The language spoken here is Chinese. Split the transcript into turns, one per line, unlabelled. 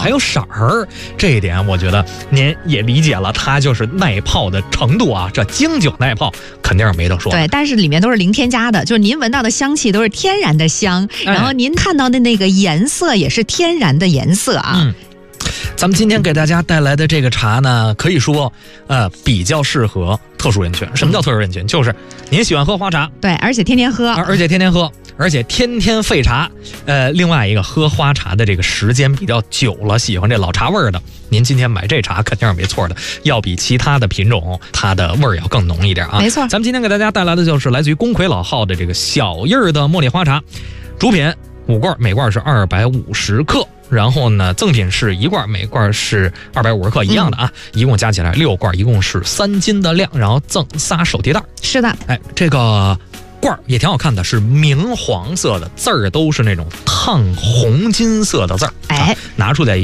还有色儿，这一点我觉得您也理解了，它就是耐泡的程度啊，这经久耐泡肯定是没得说。
对，但是里面都是零添加的，就是您闻到的香气都是天然的香，然后您看到的那个颜色也是天然的颜色啊。
咱们今天给大家带来的这个茶呢，可以说比较适合特殊人群。什么叫特殊人群？就是您喜欢喝花茶，
对，而且天天喝，
而且天天喝，而且天天废茶。另外一个喝花茶的这个时间比较久了，喜欢这老茶味儿的，您今天买这茶肯定是没错的，要比其他的品种它的味儿要更浓一点啊。
没错，
咱们今天给大家带来的就是来自于公魁老号的这个小叶儿的茉莉花茶，主品5罐，每罐是250克。然后呢，赠品是1罐，每罐是250克，一样的啊，一共加起来6罐，一共是3斤的量，然后赠仨手提袋。
是的，
这个罐也挺好看的，是明黄色的，字儿都是那种烫红金色的字儿，拿出来